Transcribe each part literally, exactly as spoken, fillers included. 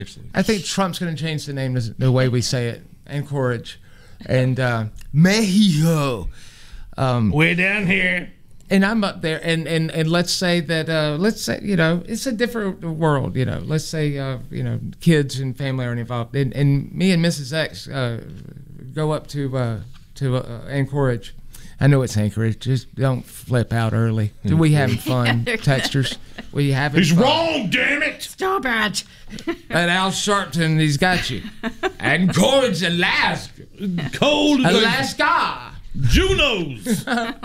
I think Trump's going to change the name to the way we say it. Anchorage. And uh, Mexico. Um, Way down here. And I'm up there, and, and, and let's say that, uh, let's say, you know, it's a different world, you know. Let's say, uh, you know, kids and family are involved. And, and me and Missus X uh, go up to uh, to uh, Anchorage. I know it's Anchorage. Just don't flip out early. Do we having fun, texters? We having He's fun? wrong, damn it! Stop it! And Al Sharpton, he's got you. Anchorage, Alaska. Cold as Alaska. Junos.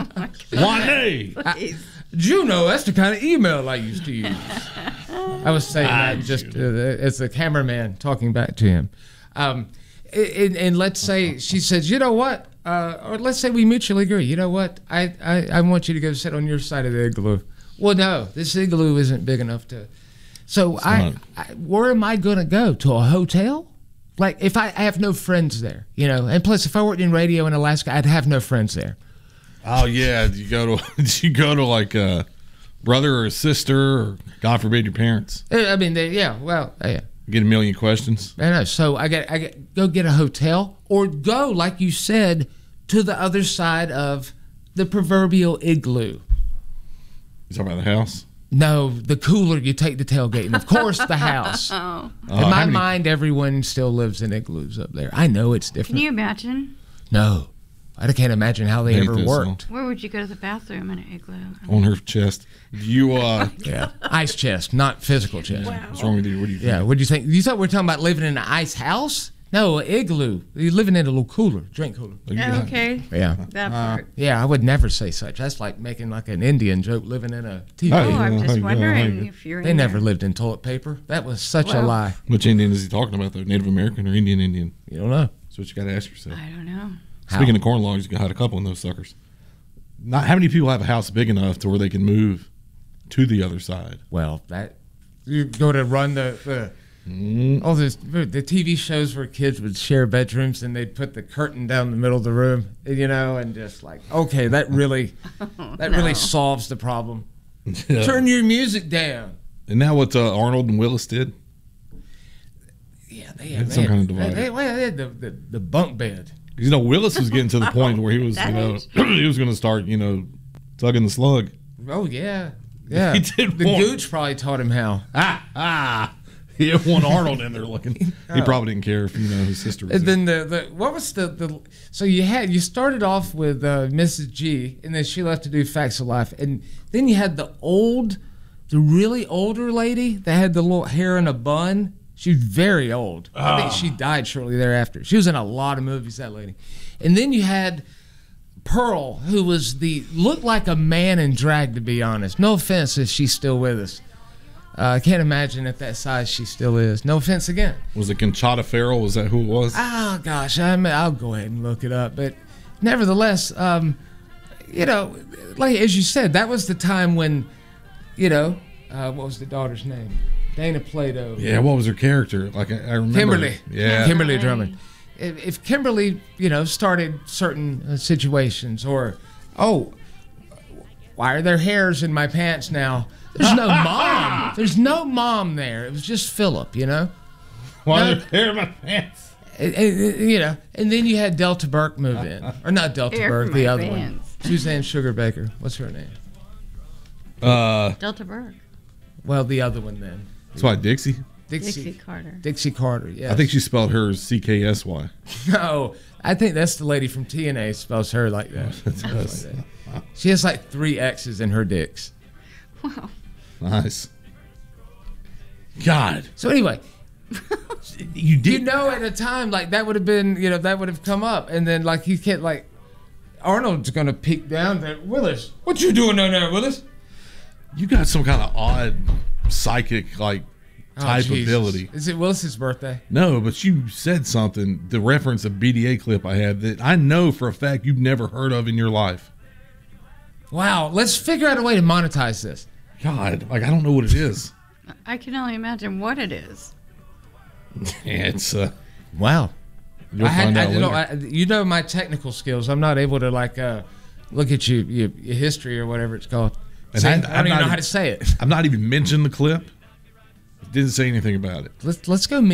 Why Juno, that's the kind of email I used to use. I was saying Ah, that just uh, as a cameraman talking back to him. Um, and, and let's say she says, you know what? Uh, or let's say we mutually agree. You know what? I, I, I want you to go sit on your side of the igloo. Well, no, this igloo isn't big enough to. So I, I, where am I going to go? To a hotel? Like, if I, I have no friends there, you know, and plus, if I worked in radio in Alaska, I'd have no friends there. Oh yeah, you go to you go to like a brother or a sister, or God forbid your parents. I mean, they, yeah, well, yeah. Get a million questions. I know. So I got, I got go get a hotel, or go, like you said, to the other side of the proverbial igloo. You talking about the house? No, the cooler you take the tailgate, and of course the house. Oh. In Uh, my how many- mind, everyone still lives in igloos up there. I know it's Can different. you imagine? No, I can't imagine how they Hate ever this worked. Where would you go to the bathroom in an igloo? On her chest. You uh Yeah, ice chest, not physical chest. what's wrong with you? What do you think? Yeah, what do you think? You thought we were talking about living in an ice house? No, an igloo. You're living in a little cooler, drink cooler. Oh, okay. Yeah. That Uh, part. Yeah, I would never say such. That's like making like an Indian joke living in a T V. Oh, I'm yeah, just yeah, wondering yeah. if you're They in never there. lived in toilet paper. That was such a Well- lie. Which Indian is he talking about though? Native American or Indian Indian? You don't know. That's what you gotta ask yourself. I don't know. How? Speaking of corn logs, you can hide a couple in those suckers. Not how many people have a house big enough to where they can move to the other side? Well, that you go to run the the Mm. all this the T V shows where kids would share bedrooms and they'd put the curtain down the middle of the room, you know, and just like, okay, that really that No. really solves the problem. Yeah. Turn your music down. And now what uh, Arnold and Willis did? Yeah, they Had had, some they kind had, of divider. They, well, they had the, the, the bunk bed. You know, Willis was getting to the point where he was, you That know, age. he was going to start, you know, tugging the slug. Oh yeah, yeah. He did the want- Gooch probably taught him how. Ah, ah. He had one Arnold in there looking. He probably didn't care if, you know, his sister was And there. then the, the what was the, the so you had you started off with uh, Missus G, and then she left to do Facts of Life, and then you had the old, the really older lady that had the little hair in a bun. She was very old. I think she died shortly thereafter. She was in a lot of movies, that lady. And then you had Pearl, who was the looked like a man in drag, to be honest. No offense if she's still with us. Uh, I can't imagine at that size she still is. No offense again. Was it Conchata Farrell? Was that who it was? Oh gosh, I mean, I'll go ahead and look it up. But nevertheless, um, you know, like as you said, that was the time when, you know, uh, what was the daughter's name? Dana Plato. Yeah, what was her character? Like, I, I remember. Kimberly. Yeah. Kimberly Drummond. If, if Kimberly, you know, started certain uh, situations, or, oh, why are there hairs in my pants now? There's no mom. There's no mom there. It was just Philip, you know? Why No. are there hair in my pants? And- and- you know, and then you had Delta Burke move in, or not Delta Hair Burke, from the my other one, pants. Suzanne Sugar Baker. What's her name? Uh, Delta Burke. Well, the other one then, that's why Dixie. Dixie Dixie Carter. Dixie Carter. Yes. I think she spelled hers C K S Y. No, I think that's the lady from T N A spells her like that. That's- Like that. She has like three X's in her dicks. Wow. Nice. God. So anyway, You did you know, at a time like that would have been, you know, that would have come up, and then like you can't like Arnold's gonna peek down there. Willis, what you doing down there, Willis? You got some kind of odd psychic like Oh, type Jesus. ability. Is it Willis's birthday? No, but you said something, the reference a B D A clip I had that I know for a fact you've never heard of in your life. Wow, let's figure out a way to monetize this. God, like I don't know what it is. I can only imagine what it is. Yeah, it's uh Wow. you'll I had, find I, out you, know, later. I, you know my technical skills. I'm not able to like uh, look at you, your, your history or whatever it's called. And Say- I- I, I'm don't even not know even- how to say it. I'm not even mentioning the clip. Didn't say anything about it. Let's let's go meet